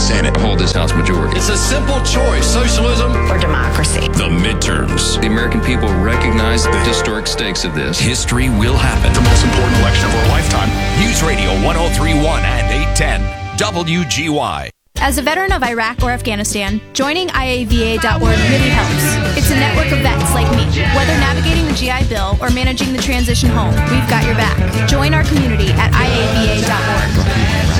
Senate hold this House majority. It's a simple choice, socialism or democracy. The midterms. The American people recognize the historic stakes of this. History will happen. The most important election of our lifetime. News Radio 103.1 and 810 WGY. As a veteran of Iraq or Afghanistan, joining IAVA.org really helps. It's a network of vets like me. Whether navigating the GI Bill or managing the transition home, we've got your back. Join our community at IAVA.org.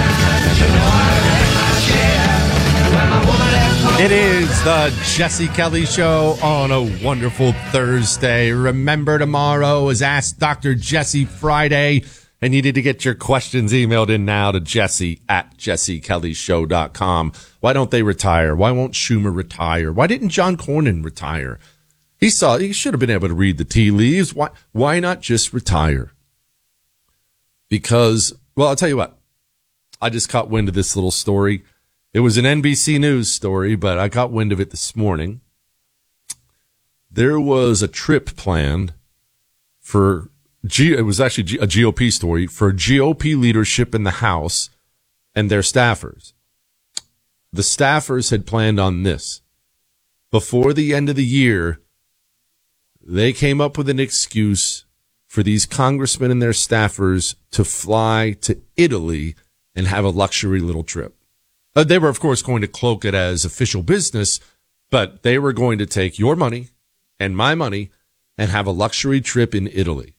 It is the Jesse Kelly Show on a wonderful Thursday. Remember, tomorrow is Ask Dr. Jesse Friday. And you need to get your questions emailed in now to Jesse at jessekellyshow.com. Why don't they retire? Why won't Schumer retire? Why didn't John Cornyn retire? He should have been able to read the tea leaves. Why not just retire? Because, well, I'll tell you what. I just caught wind of this little story. It was an NBC News story, but I got wind of it this morning. There was a trip planned for it was actually a GOP story for GOP leadership in the House and their staffers. The staffers had planned on this. Before the end of the year, they came up with an excuse for these congressmen and their staffers to fly to Italy and have a luxury little trip. They were, of course, going to cloak it as official business, but they were going to take your money and my money and have a luxury trip in Italy.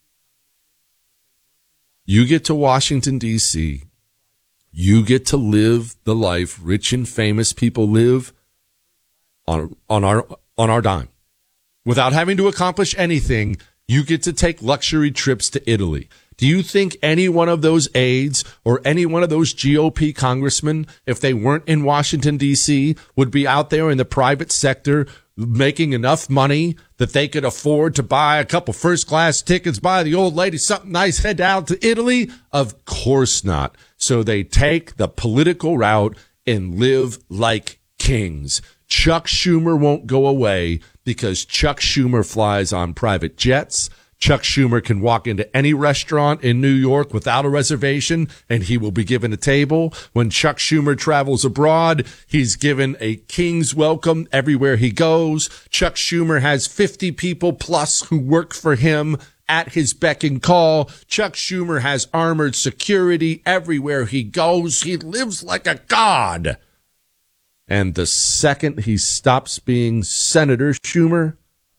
You get to Washington, D.C. You get to live the life rich and famous people live on our dime. Without having to accomplish anything, you get to take luxury trips to Italy. Do you think any one of those aides or any one of those GOP congressmen, if they weren't in Washington, D.C., would be out there in the private sector making enough money that they could afford to buy a couple first-class tickets, buy the old lady something nice, head out to Italy? Of course not. So they take the political route and live like kings. Chuck Schumer won't go away because Chuck Schumer flies on private jets. Chuck Schumer can walk into any restaurant in New York without a reservation, and he will be given a table. When Chuck Schumer travels abroad, he's given a king's welcome everywhere he goes. Chuck Schumer has 50 people plus who work for him at his beck and call. Chuck Schumer has armored security everywhere he goes. He lives like a god. And the second he stops being Senator Schumer,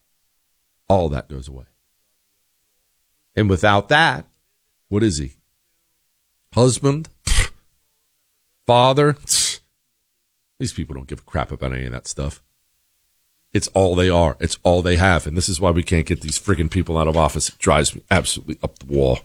all that goes away. And without that, what is he? Husband? Father? These people don't give a crap about any of that stuff. It's all they are. It's all they have. And this is why we can't get these friggin' people out of office. It drives me absolutely up the wall.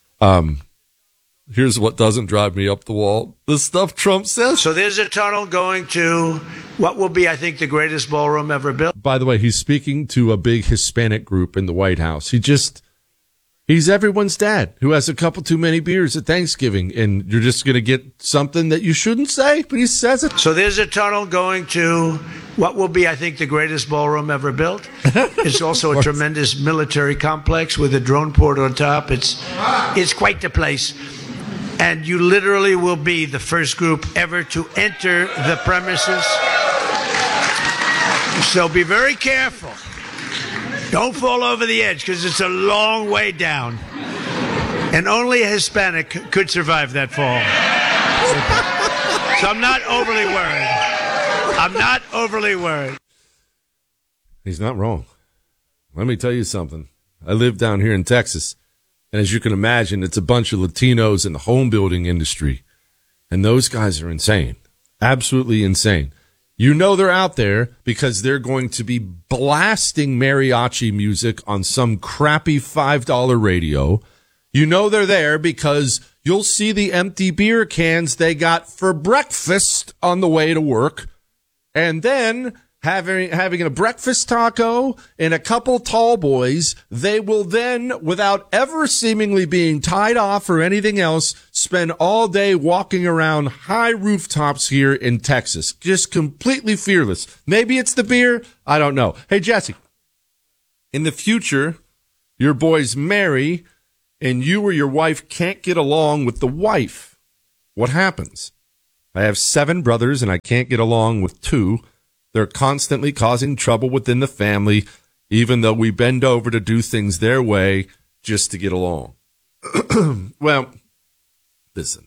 Here's what doesn't drive me up the wall. The stuff Trump says. So there's a tunnel going to what will be, I think, the greatest ballroom ever built. By the way, he's speaking to a big Hispanic group in the White House. He's everyone's dad who has a couple too many beers at Thanksgiving, and you're just going to get something that you shouldn't say, but he says it. So there's a tunnel going to what will be, I think, the greatest ballroom ever built. It's also a tremendous military complex with a drone port on top. It's quite the place. And you literally will be the first group ever to enter the premises. So be very careful. Don't fall over the edge because it's a long way down. And only a Hispanic could survive that fall. So I'm not overly worried. He's not wrong. Let me tell you something. I live down here in Texas. And as you can imagine, it's a bunch of Latinos in the home building industry. And those guys are insane. Absolutely insane. You know they're out there because they're going to be blasting mariachi music on some crappy $5 radio. You know they're there because you'll see the empty beer cans they got for breakfast on the way to work. And then having a breakfast taco and a couple tall boys, they will then, without ever seemingly being tied off or anything else, spend all day walking around high rooftops here in Texas. Just completely fearless. Maybe it's the beer. I don't know. Hey, Jesse, in the future, your boys marry and you or your wife can't get along with the wife. What happens? I have 7 brothers and I can't get along with 2. They're constantly causing trouble within the family, even though we bend over to do things their way just to get along. Well, listen.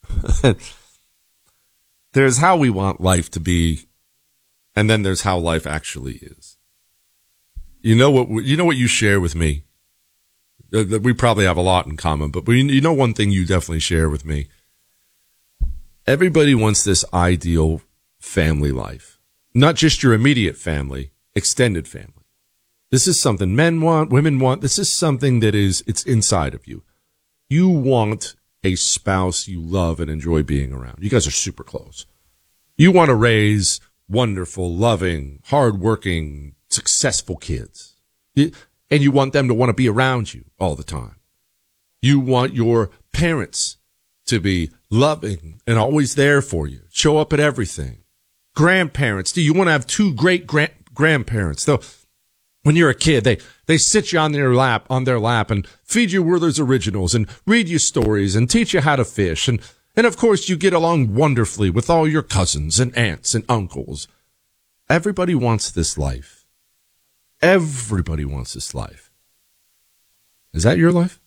There's how we want life to be, and then there's how life actually is. You know what you share with me? We probably have a lot in common, but you know one thing you definitely share with me. Everybody wants this ideal family life. Not just your immediate family, extended family. This is something men want, women want. This is something that it's inside of you. You want a spouse you love and enjoy being around. You guys are super close. You want to raise wonderful, loving, hardworking, successful kids. And you want them to want to be around you all the time. You want your parents to be loving and always there for you. Show up at everything. Grandparents. Do you want to have 2 great grandparents? Though, when you're a kid, they sit you on their lap and feed you Werther's Originals and read you stories and teach you how to fish. And of course, you get along wonderfully with all your cousins and aunts and uncles. Everybody wants this life. Everybody wants this life. Is that your life?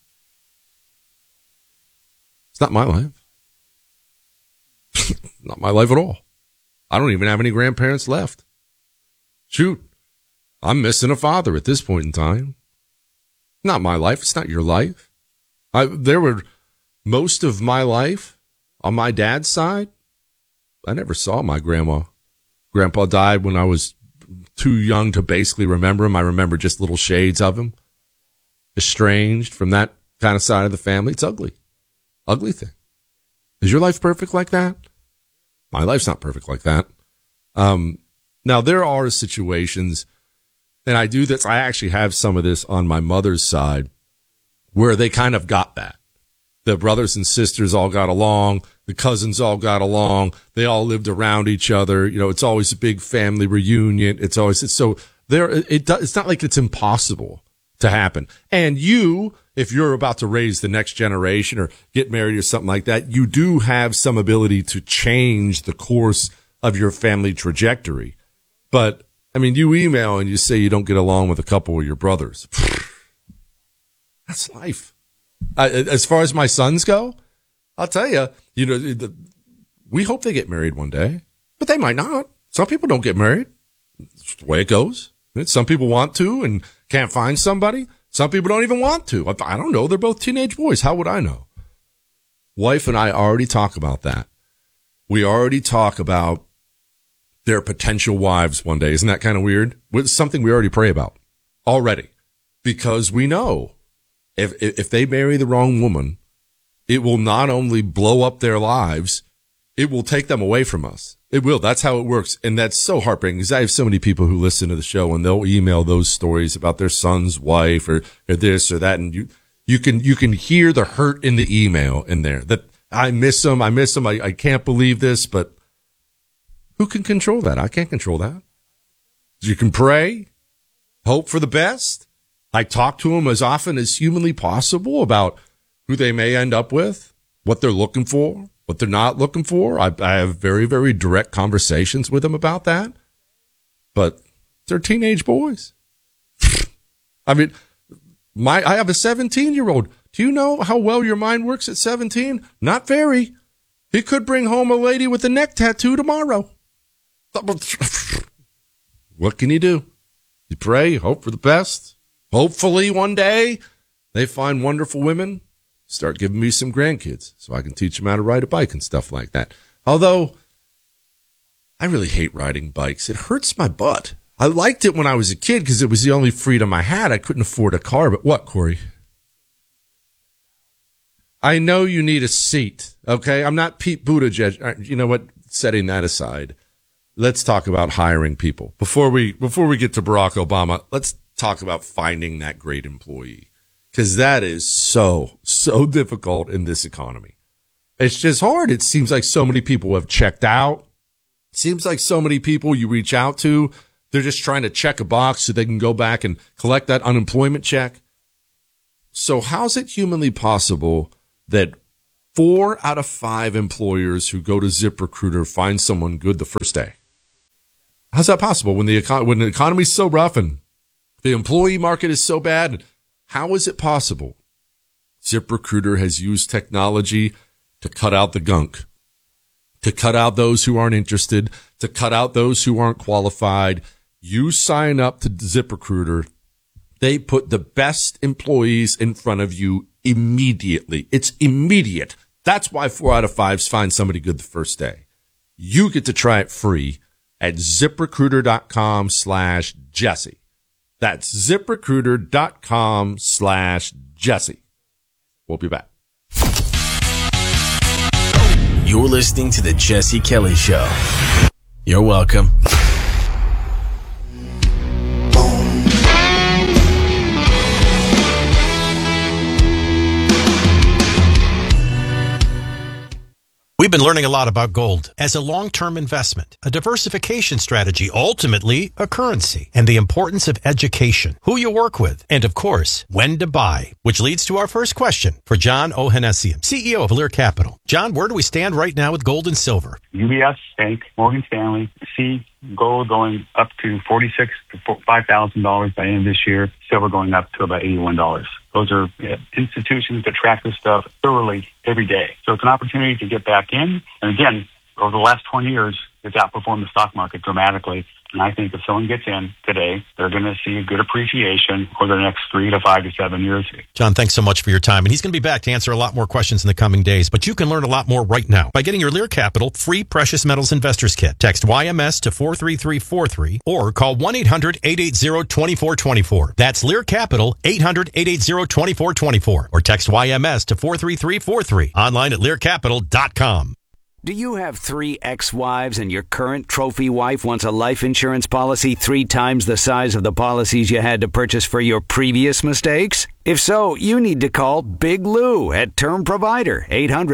It's not my life. Not my life at all. I don't even have any grandparents left. Shoot. I'm missing a father at this point in time. Not my life. It's not your life. There were most of my life on my dad's side. I never saw my grandma. Grandpa died when I was too young to basically remember him. I remember just little shades of him. Estranged from that kind of side of the family. It's ugly. Ugly thing. Is your life perfect like that? My life's not perfect like that. Now, there are situations, and I do this, I actually have some of this on my mother's side, where they kind of got that. The brothers and sisters all got along. The cousins all got along. They all lived around each other. You know, it's always a big family reunion. It's not like it's impossible to happen. And you, if you're about to raise the next generation or get married or something like that, you do have some ability to change the course of your family trajectory. But, I mean, you email and you say you don't get along with a couple of your brothers. That's life. As far as my sons go, I'll tell you, we hope they get married one day, but they might not. Some people don't get married. It's the way it goes. Some people want to and can't find somebody. Some people don't even want to. I don't know. They're both teenage boys. How would I know? Wife and I already talk about that. We already talk about their potential wives one day. Isn't that kind of weird? It's something we already pray about already, because we know if they marry the wrong woman, it will not only blow up their lives, it will take them away from us. It will. That's how it works. And that's so heartbreaking, because I have so many people who listen to the show and they'll email those stories about their son's wife or this or that. And you can hear the hurt in the email in there, that I miss him. I can't believe this, but who can control that? I can't control that. You can pray, hope for the best. I talk to them as often as humanly possible about who they may end up with, what they're looking for, what they're not looking for. I have very, very direct conversations with them about that. But they're teenage boys. I mean, I have a 17-year-old. Do you know how well your mind works at 17? Not very. He could bring home a lady with a neck tattoo tomorrow. What can you do? You pray, hope for the best. Hopefully one day they find wonderful women, start giving me some grandkids so I can teach them how to ride a bike and stuff like that. Although I really hate riding bikes. It hurts my butt. I liked it when I was a kid because it was the only freedom I had. I couldn't afford a car. But what, Corey? I know you need a seat, okay? I'm not Pete Buttigieg. You know what? Setting that aside, let's talk about hiring people. Before we get to Barack Obama, let's talk about finding that great employee, because that is so difficult in this economy. It's just hard. It seems like so many people have checked out. It seems like so many people you reach out to, they're just trying to check a box so they can go back and collect that unemployment check. So how's it humanly possible that 4 out of 5 employers who go to ZipRecruiter find someone good the first day. How's that possible when the economy is so rough and the employee market is so bad? How is it possible? ZipRecruiter has used technology to cut out the gunk, to cut out those who aren't interested, to cut out those who aren't qualified. You sign up to ZipRecruiter, they put the best employees in front of you immediately. It's immediate. That's why 4 out of 5 find somebody good the first day. You get to try it free at ZipRecruiter.com/Jesse. That's ZipRecruiter.com/Jesse. We'll be back. You're listening to The Jesse Kelly Show. You're welcome. We've been learning a lot about gold as a long-term investment, a diversification strategy, ultimately a currency, and the importance of education, who you work with, and of course, when to buy, which leads to our first question for John Ohanessian, CEO of Lear Capital. John, where do we stand right now with gold and silver? UBS Bank, Morgan Stanley, see gold going up to $46,000 to $5,000 by the end of this year, silver going up to about $81. Those are institutions that track this stuff thoroughly every day. So it's an opportunity to get back in. And again, over the last 20 years, it's outperformed the stock market dramatically. And I think if someone gets in today, they're going to see a good appreciation over the next 3 to 5 to 7 years. John, thanks so much for your time. And he's going to be back to answer a lot more questions in the coming days. But you can learn a lot more right now by getting your Lear Capital free Precious Metals Investors Kit. Text YMS to 43343 or call 1-800-880-2424. That's Lear Capital, 800-880-2424. Or text YMS to 43343. Online at learcapital.com. Do you have 3 ex-wives and your current trophy wife wants a life insurance policy 3 times the size of the policies you had to purchase for your previous mistakes? If so, you need to call Big Lou at Term Provider,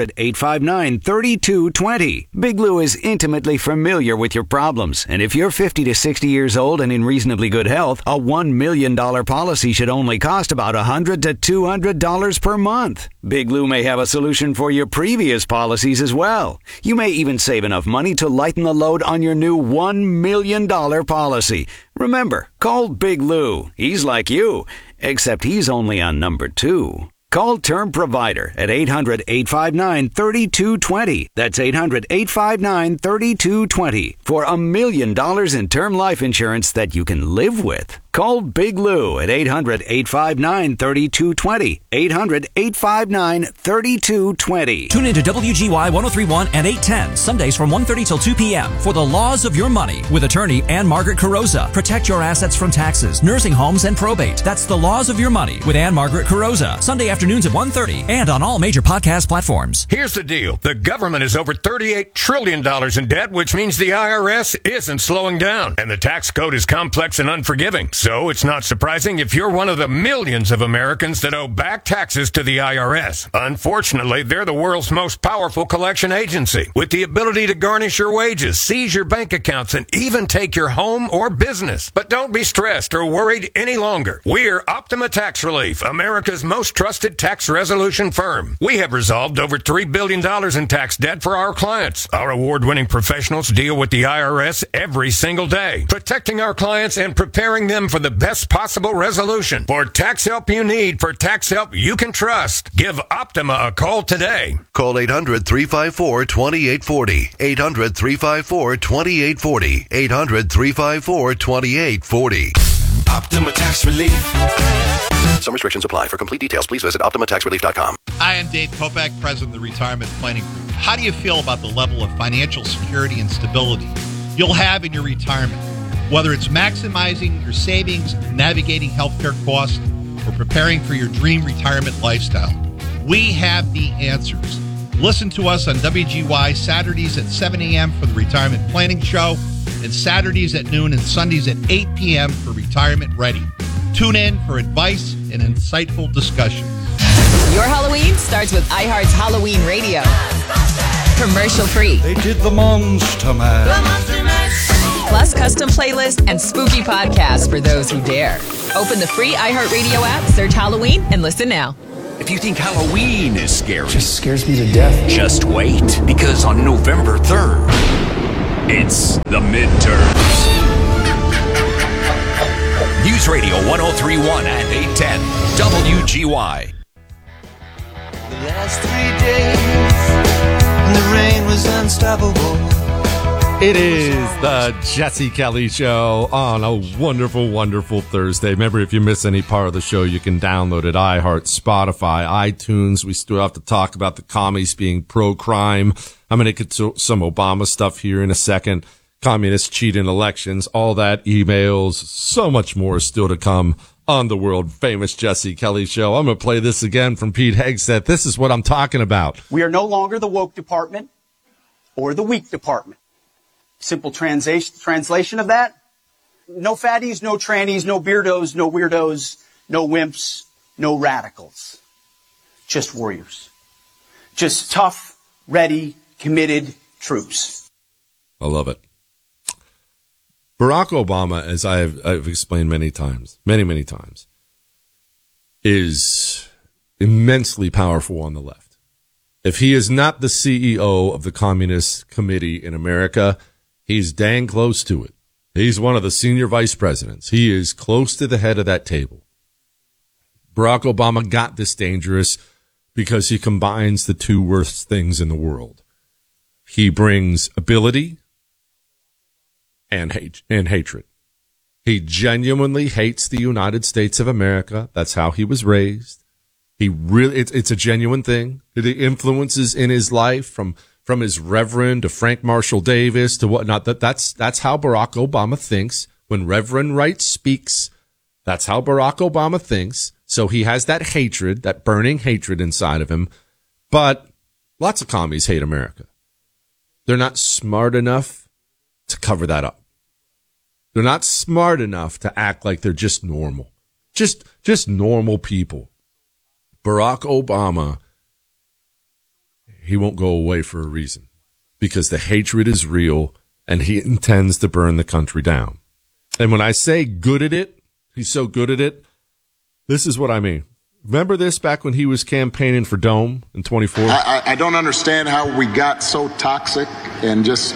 800-859-3220. Big Lou is intimately familiar with your problems, and if you're 50 to 60 years old and in reasonably good health, a $1 million policy should only cost about $100 to $200 per month. Big Lou may have a solution for your previous policies as well. You may even save enough money to lighten the load on your new $1 million policy. Remember, call Big Lou. He's like you, except he's only on number 2. Call Term Provider at 800-859-3220. That's 800-859-3220 for $1 million in term life insurance that you can live with. Call Big Lou at 800-859-3220. 800-859-3220. Tune into WGY 1031 and 810, Sundays from 1:30 till 2 p.m. for The Laws of Your Money with attorney Ann Margaret Carrozza. Protect your assets from taxes, nursing homes, and probate. That's The Laws of Your Money with Ann Margaret Carrozza. Sunday afternoons at 1:30 and on all major podcast platforms. Here's the deal. The government is over $38 trillion in debt, which means the IRS isn't slowing down. And the tax code is complex and unforgiving. So it's not surprising if you're one of the millions of Americans that owe back taxes to the IRS. Unfortunately, they're the world's most powerful collection agency, with the ability to garnish your wages, seize your bank accounts, and even take your home or business. But don't be stressed or worried any longer. We're Optima Tax Relief, America's most trusted tax resolution firm. We have resolved over $3 billion in tax debt for our clients. Our award-winning professionals deal with the IRS every single day, protecting our clients and preparing them for the best possible resolution. For tax help you need, for tax help you can trust, give Optima a call today. Call 800-354-2840. 800-354-2840. 800-354-2840. Optima Tax Relief. Some restrictions apply. For complete details, please visit OptimaTaxRelief.com. Hi, I'm Dave Kopak, president of the Retirement Planning Group. How do you feel about the level of financial security and stability you'll have in your retirement? Whether it's maximizing your savings, navigating healthcare costs, or preparing for your dream retirement lifestyle, we have the answers. Listen to us on WGY Saturdays at 7 a.m. for the Retirement Planning Show, and Saturdays at noon and Sundays at 8 p.m. for Retirement Ready. Tune in for advice and insightful discussions. Your Halloween starts with iHeart's Halloween Radio. Commercial free. They did the Monster Mash. Plus custom playlists and spooky podcasts for those who dare. Open the free iHeartRadio app, search Halloween, and listen now. If you think Halloween is scary, just scares me to death. Just wait, because on November 3rd, it's the midterms. News Radio 1031 and 810 WGY. The last 3 days, and the rain was unstoppable. It is the Jesse Kelly Show on a wonderful, wonderful Thursday. Remember, if you miss any part of the show, you can download it. iHeart, Spotify, iTunes. We still have to talk about the commies being pro-crime. I'm going to get to some Obama stuff here in a second. Communists cheating elections, all that, emails, so much more is still to come on the world famous Jesse Kelly Show. I'm going to play this again from Pete Hegseth. This is what I'm talking about. We are no longer the woke department or the weak department. Simple translation of that: no fatties, no trannies, no beardos, no weirdos, no wimps, no radicals. Just warriors. Just tough, ready, committed troops. I love it. Barack Obama, as I've explained many times, many times, is immensely powerful on the left. If he is not the CEO of the Communist Committee in America, he's dang close to it. He's one of the senior vice presidents. He is close to the head of that table. Barack Obama got this dangerous because he combines the two worst things in the world. He brings ability and hatred. He genuinely hates the United States of America. That's how he was raised. It's a genuine thing. The influences in his life from his Reverend to Frank Marshall Davis to whatnot, that's how Barack Obama thinks. When Reverend Wright speaks, that's how Barack Obama thinks. So he has that hatred, that burning hatred inside of him. But lots of commies hate America. They're not smart enough to cover that up. They're not smart enough to act like they're just normal. Just normal people. Barack Obama, he won't go away for a reason, because the hatred is real and he intends to burn the country down. And when I say good at it, he's so good at it, this is what I mean. Remember this back when he was campaigning for Dome in 24? I don't understand how we got so toxic and just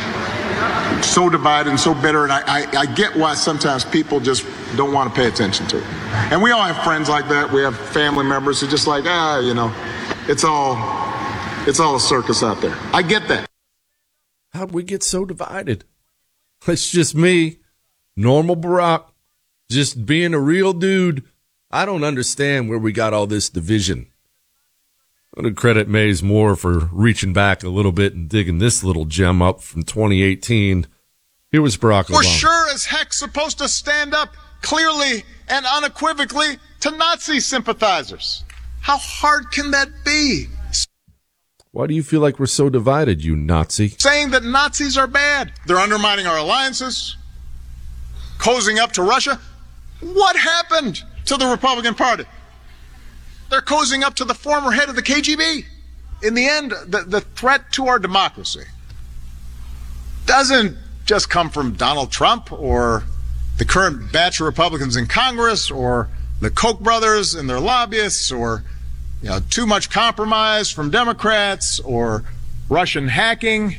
so divided and so bitter. And I get why sometimes people just don't want to pay attention to it. And we all have friends like that. We have family members who just like, it's all a circus out there. I get that. How'd we get so divided? It's just me, normal Barack, just being a real dude. I don't understand where we got all this division. I'm going to credit Mays Moore for reaching back a little bit and digging this little gem up from 2018. Here was Barack Obama. We're sure as heck supposed to stand up clearly and unequivocally to Nazi sympathizers. How hard can that be? Why do you feel like we're so divided, you Nazi? Saying that Nazis are bad. They're undermining our alliances, cozying up to Russia. What happened to the Republican Party? They're cozying up to the former head of the KGB. In the end, the threat to our democracy doesn't just come from Donald Trump or the current batch of Republicans in Congress or the Koch brothers and their lobbyists or too much compromise from Democrats or Russian hacking.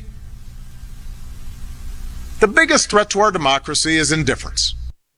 The biggest threat to our democracy is indifference.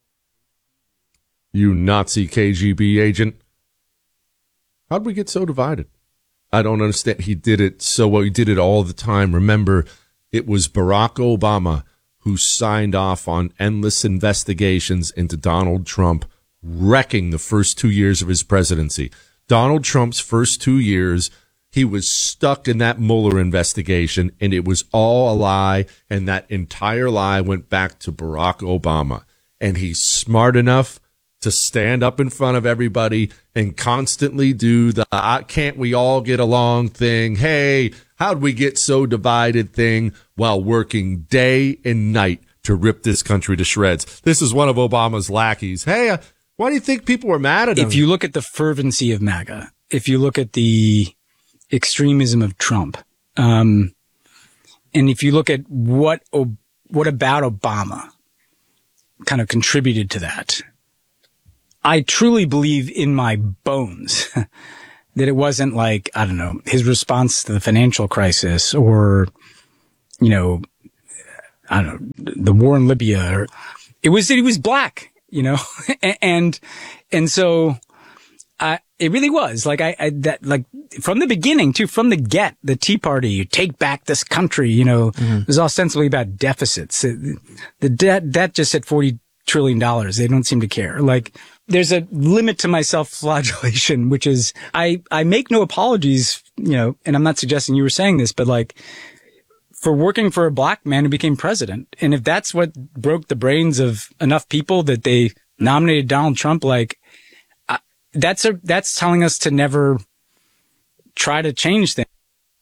You Nazi KGB agent. How'd we get so divided? I don't understand. He did it so well. He did it all the time. Remember, it was Barack Obama who signed off on endless investigations into Donald Trump, wrecking the first 2 years of his presidency. Donald Trump's first 2 years, he was stuck in that Mueller investigation, and it was all a lie, and that entire lie went back to Barack Obama. And he's smart enough to stand up in front of everybody and constantly do the can't we all get along thing, hey, how'd we get so divided thing, while working day and night to rip this country to shreds. This is one of Obama's lackeys. Hey, why do you think people were mad at him? If you look at the fervency of MAGA, if you look at the extremism of Trump, and if you look at what about Obama kind of contributed to that, I truly believe in my bones that it wasn't like, I don't know, his response to the financial crisis or, you know, I don't know, the war in Libya, or it was that he was black, you know, and so, it really was like, that, like from the beginning too, from the Tea Party, you take back this country, you know, it was ostensibly about deficits. The debt just hit $40 trillion. They don't seem to care. Like, there's a limit to my self-flagellation, which is I make no apologies, you know, and I'm not suggesting you were saying this, but like, for working for a black man who became president. And if that's what broke the brains of enough people that they nominated Donald Trump, like, that's telling us to never try to change things.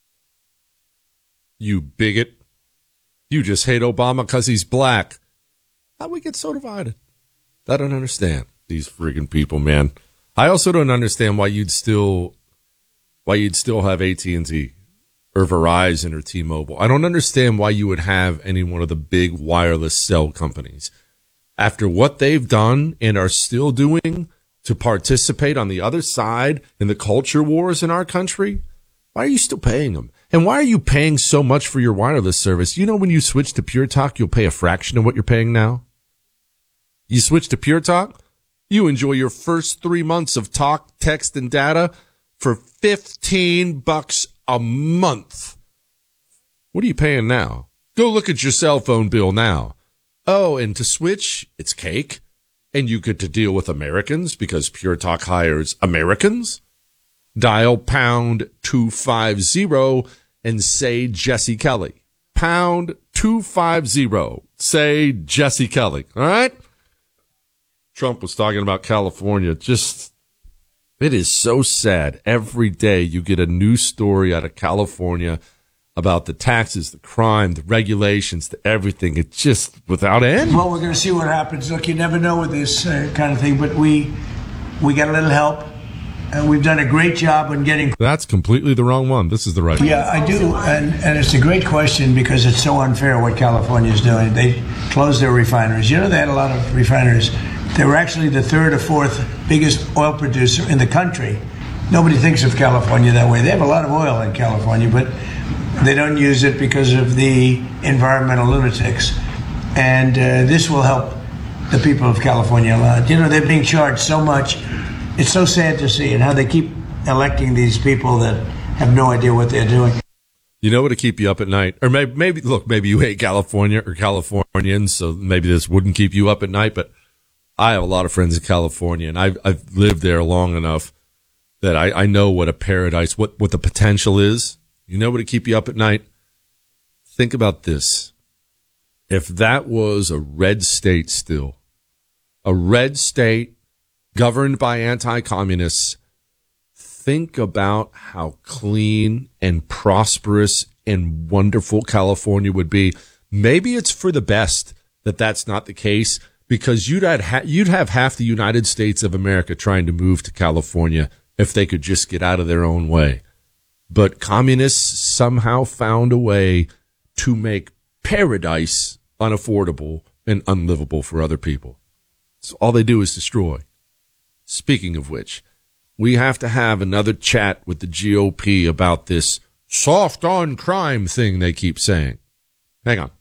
You bigot. You just hate Obama because he's black. How we get so divided? I don't understand these friggin' people, man. I also don't understand why you'd still have AT&T or Verizon or T-Mobile. I don't understand why you would have any one of the big wireless cell companies after what they've done and are still doing to participate on the other side in the culture wars in our country. Why are you still paying them? And why are you paying so much for your wireless service? You know, when you switch to Pure Talk, you'll pay a fraction of what you're paying now. You switch to Pure Talk, you enjoy your first 3 months of talk, text, and data for $15 a month. What are you paying now? Go look at your cell phone bill now. Oh, and to switch, it's cake. And you get to deal with Americans because Pure Talk hires Americans. Dial pound 250 and say Jesse Kelly. Pound 250. Say Jesse Kelly. All right? Trump was talking about California. Just, it is so sad. Every day you get a new story out of California about the taxes, the crime, the regulations, the everything. It's just without end. Well, we're going to see what happens. Look, you never know with this kind of thing, but we got a little help. We've done a great job on getting... That's completely the wrong one. This is the right one. Yeah, I do. And it's a great question because it's so unfair what California is doing. They closed their refineries. You know, they had a lot of refineries. They were actually the third or fourth biggest oil producer in the country. Nobody thinks of California that way. They have a lot of oil in California, but they don't use it because of the environmental lunatics. And this will help the people of California a lot. You know, they're being charged so much. It's so sad to see and how they keep electing these people that have no idea what they're doing. You know what to keep you up at night? Or maybe you hate California or Californians, so maybe this wouldn't keep you up at night, but I have a lot of friends in California, and I've lived there long enough that I know what a paradise, what the potential is. You know what to keep you up at night? Think about this. If that was a red state still, a red state governed by anti-communists, think about how clean and prosperous and wonderful California would be. Maybe it's for the best that that's not the case, because you'd have half the United States of America trying to move to California if they could just get out of their own way. But communists somehow found a way to make paradise unaffordable and unlivable for other people. So all they do is destroy. Speaking of which, we have to have another chat with the GOP about this soft on crime thing they keep saying. Hang on.